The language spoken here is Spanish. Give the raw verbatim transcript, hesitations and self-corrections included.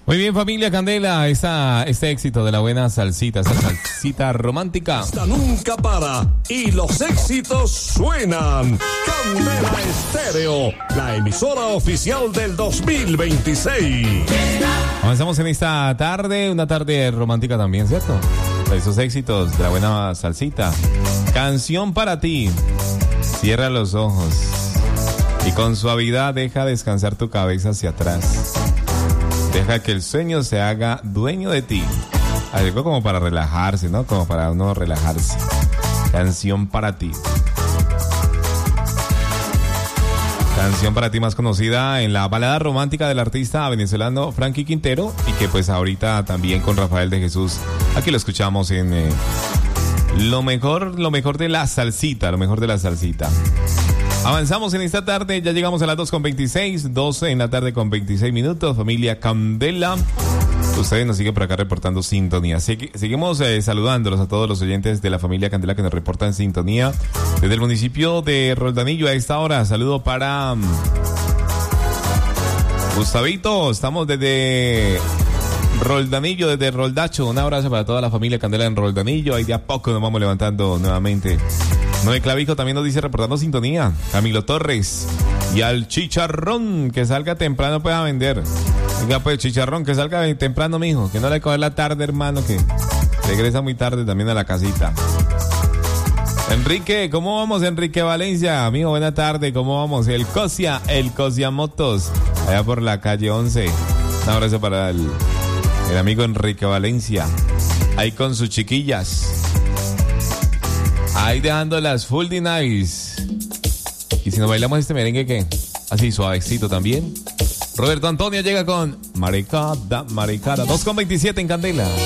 Muy bien, familia Candela, esta, este éxito de la buena salsita, esa salsita romántica. Esta nunca para y los éxitos suenan. Candela Estéreo, la emisora oficial del dos mil veintiséis. Avanzamos en esta tarde, una tarde romántica también, ¿cierto? Esos éxitos de la buena salsita. Canción para ti. Cierra los ojos y con suavidad deja descansar tu cabeza hacia atrás. Deja que el sueño se haga dueño de ti. Algo como para relajarse, ¿no? Como para uno relajarse. Canción para ti. Canción para ti más conocida en la balada romántica del artista venezolano Frankie Quintero. Y que pues ahorita también con Rafael de Jesús. Aquí lo escuchamos en eh, lo mejor, lo mejor de la salsita. Lo mejor de la salsita. Avanzamos en esta tarde, ya llegamos a las dos con veintiséis, doce en la tarde con veintiséis minutos, familia Candela. Ustedes nos siguen por acá reportando sintonía. Segui- seguimos eh, saludándolos a todos los oyentes de la familia Candela que nos reportan sintonía desde el municipio de Roldanillo a esta hora. Saludo para um, Gustavito, estamos desde Roldanillo, desde Roldacho. Un abrazo para toda la familia Candela en Roldanillo. Ahí de a poco nos vamos levantando nuevamente. Noé Clavijo también nos dice reportando sintonía. Camilo Torres. Y al chicharrón que salga temprano pues a vender. Venga pues chicharrón que salga temprano, mijo. Que no le coge la tarde, hermano, que regresa muy tarde también a la casita. Enrique, ¿cómo vamos, Enrique Valencia? Amigo, buena tarde, ¿cómo vamos? El Cosia, el Cosia Motos, allá por la calle once. Un abrazo para el, el amigo Enrique Valencia. Ahí con sus chiquillas. Ahí dejando las full de nice. Y si nos bailamos este merengue, ¿qué? Así suavecito también. Roberto Antonio llega con Maricada, Maricada. dos con veintisiete en Candela.